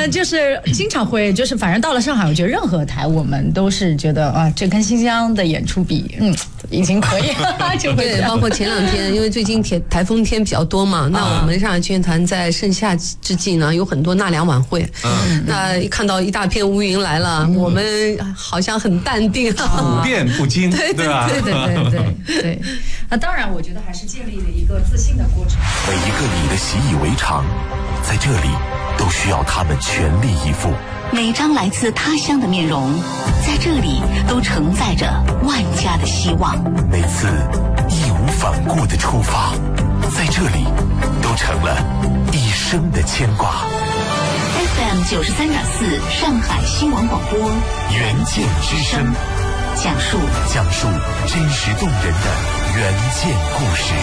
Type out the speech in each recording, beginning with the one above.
就是经常会，就是反正到了上海，我觉得任何台我们都是觉得啊，这跟新疆的演出比，已经可以了，就会对，包括前2天，因为最近台风天比较多嘛，那我们上海剧院团在盛夏之际呢，有很多纳凉晚会。那一看到一大片乌云来了，我们好像很淡定， 不变不惊，对吧？ 对。那当然，我觉得还是建立了一个自信的过程。 每一个你的习以为常，在这里都需要他们全力以赴。 每张来自他乡的面容，在这里都承载着万家的希望。 每次义无反顾的出发，在这里都成了一生的牵挂。 FM 93.4上海新闻广播， 原件之声， 讲述真实动人的原件故事。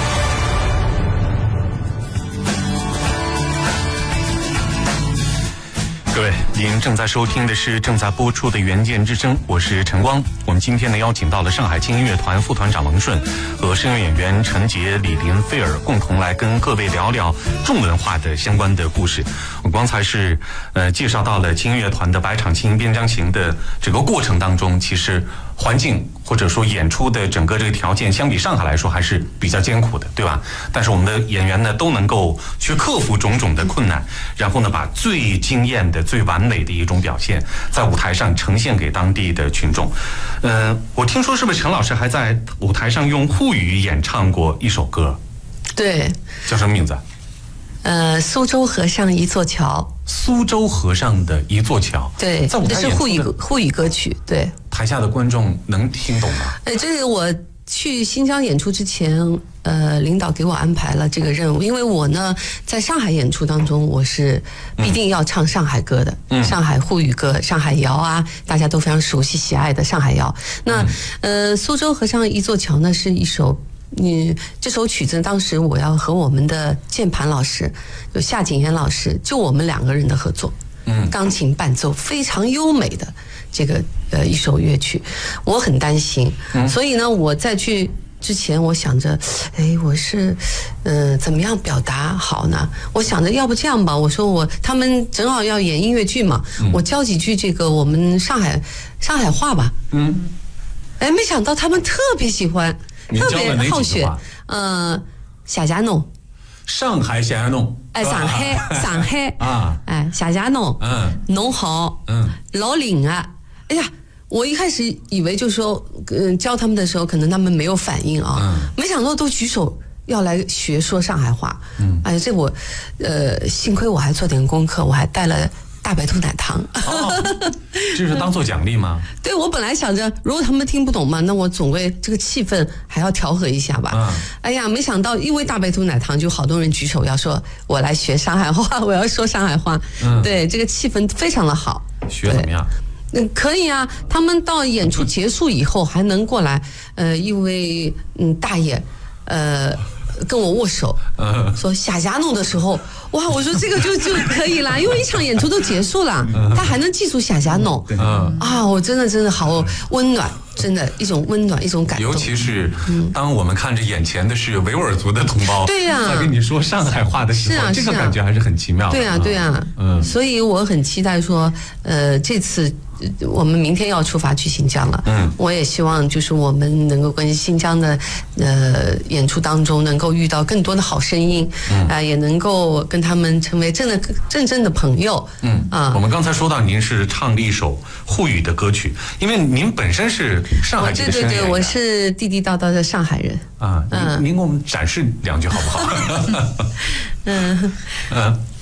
各位，您正在收听的是正在播出的《原件之声》，我是陈光。我们今天呢邀请到了上海轻音乐团副团长王顺和声乐演员陈杰、李林、菲尔共同来跟各位聊聊重文化的相关的故事。我刚才是介绍到了轻音乐团的百场轻音边章行的这个过程当中，其实环境或者说演出的整个这个条件相比上海来说还是比较艰苦的，对吧？但是我们的演员呢都能够去克服种种的困难，然后呢把最惊艳的最完美的一种表现在舞台上呈现给当地的群众。我听说是不是陈老师还在舞台上用沪语演唱过一首歌？ 对， 叫什么名字？ 苏州河上一座桥。 苏州河上的一座桥。 对， 在舞台演出这是沪语歌曲。对， 台下的观众能听懂吗？ 这个我去新疆演出之前，领导给我安排了这个任务，因为我呢在上海演出当中，我是必定要唱上海歌的，上海沪语歌、上海谣啊，大家都非常熟悉喜爱的上海谣。那苏州河上一座桥呢，是一首。这首曲子当时我要和我们的键盘老师有夏景言老师，就我们2个人的合作，钢琴伴奏非常优美的这个一首乐曲，我很担心，所以呢我在去之前我想着，我是怎么样表达好呢？我想着要不这样吧，我说他们正好要演音乐剧嘛，我教几句这个我们上海话吧，没想到他们特别喜欢。特别好学，夏家弄， 上海夏家弄， 上海啊，夏家弄，弄好，老领啊，哎呀，我一开始以为就是说，教他们的时候，可能他们没有反应啊，没想到都举手要来学说上海话，这我，幸亏我还做点功课，我还带了大白兔奶糖， 这是当做奖励吗？ 对，我本来想着，如果他们听不懂嘛，那我总归这个气氛还要调和一下吧。哎呀，没想到因为大白兔奶糖，就好多人举手要说我来学上海话，我要说上海话。对，这个气氛非常的好。 学怎么样？ 可以啊，他们到演出结束以后还能过来，一位大爷，跟我握手，说夏家弄的时候，哇，我说这个就可以啦，因为一场演出都结束了，他还能记住夏家弄，我真的好温暖，真的一种温暖，一种感动。 尤其是当我们看着眼前的是维吾尔族的同胞， 对呀， 在跟你说上海话的时候，这个感觉还是很奇妙的。 对呀，所以我很期待说，这次。我们明天要出发去新疆了，我也希望就是我们能够跟新疆的演出当中能够遇到更多的好声音，也能够跟他们成为真正的朋友。 我们刚才说到您是唱了一首沪语的歌曲，因为您本身是上海籍的声乐演员， 对，我是地地道道的上海人啊。您给我们展示2句好不好？